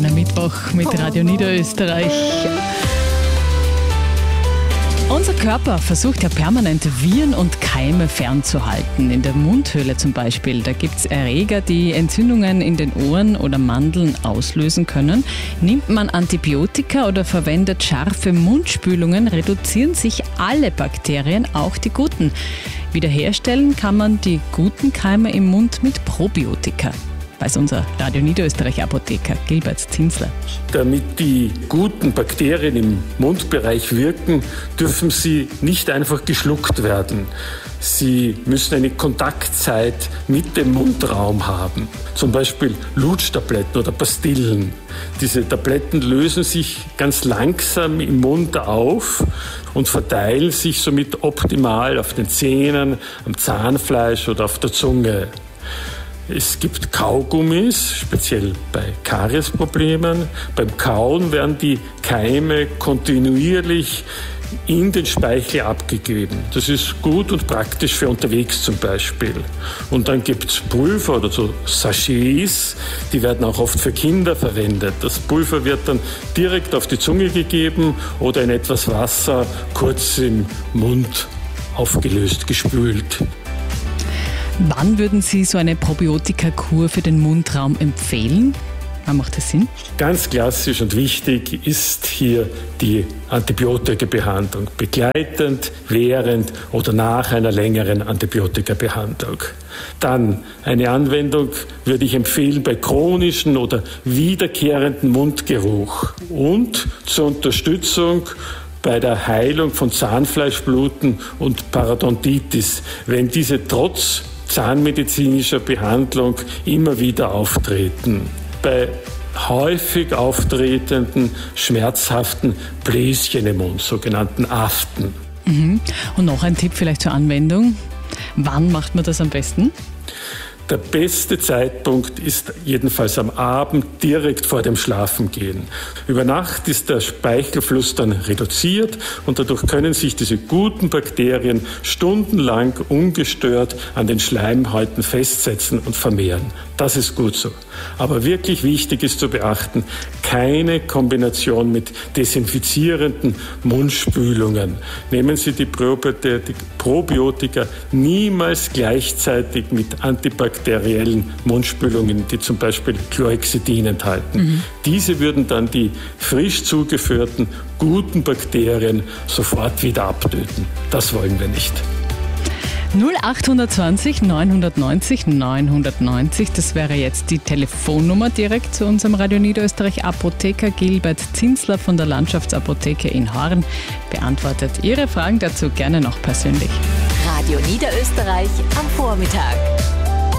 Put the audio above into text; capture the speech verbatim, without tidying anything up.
Schöner Mittwoch mit Radio Niederösterreich. Unser Körper versucht ja permanent Viren und Keime fernzuhalten. In der Mundhöhle zum Beispiel, da gibt es Erreger, die Entzündungen in den Ohren oder Mandeln auslösen können. Nimmt man Antibiotika oder verwendet scharfe Mundspülungen, reduzieren sich alle Bakterien, auch die guten. Wiederherstellen kann man die guten Keime im Mund mit Probiotika. Weiß unser Radio Niederösterreich Apotheker Gilbert Zinsler. Damit die guten Bakterien im Mundbereich wirken, dürfen sie nicht einfach geschluckt werden. Sie müssen eine Kontaktzeit mit dem Mundraum haben. Zum Beispiel Lutschtabletten oder Pastillen. Diese Tabletten lösen sich ganz langsam im Mund auf und verteilen sich somit optimal auf den Zähnen, am Zahnfleisch oder auf der Zunge. Es gibt Kaugummis, speziell bei Kariesproblemen. Beim Kauen werden die Keime kontinuierlich in den Speichel abgegeben. Das ist gut und praktisch für unterwegs zum Beispiel. Und dann gibt es Pulver oder so Sachets, die werden auch oft für Kinder verwendet. Das Pulver wird dann direkt auf die Zunge gegeben oder in etwas Wasser kurz im Mund aufgelöst, gespült. Wann würden Sie so eine Probiotika-Kur für den Mundraum empfehlen? Wann macht das Sinn? Ganz klassisch und wichtig ist hier die Antibiotika-Behandlung. Begleitend, während oder nach einer längeren Antibiotika-Behandlung. Dann eine Anwendung würde ich empfehlen bei chronischen oder wiederkehrenden Mundgeruch. Und zur Unterstützung bei der Heilung von Zahnfleischbluten und Parodontitis, wenn diese trotz zahnmedizinischer Behandlung immer wieder auftreten. Bei häufig auftretenden, schmerzhaften Bläschen im Mund, sogenannten Aften. Mhm. Und noch ein Tipp vielleicht zur Anwendung. Wann macht man das am besten? Der beste Zeitpunkt ist jedenfalls am Abend direkt vor dem Schlafengehen. Über Nacht ist der Speichelfluss dann reduziert und dadurch können sich diese guten Bakterien stundenlang ungestört an den Schleimhäuten festsetzen und vermehren. Das ist gut so. Aber wirklich wichtig ist zu beachten, keine Kombination mit desinfizierenden Mundspülungen. Nehmen Sie die Probiotika niemals gleichzeitig mit antibakteriellen Mundspülungen, die zum Beispiel Chlorhexidin enthalten. Mhm. Diese würden dann die frisch zugeführten guten Bakterien sofort wieder abtöten. Das wollen wir nicht. null acht zwanzig neunhundertneunzig neunhundertneunzig, das wäre jetzt die Telefonnummer direkt zu unserem Radio Niederösterreich Apotheker Gilbert Zinsler von der Landschaftsapotheke in Horn. Beantwortet Ihre Fragen dazu gerne noch persönlich. Radio Niederösterreich am Vormittag.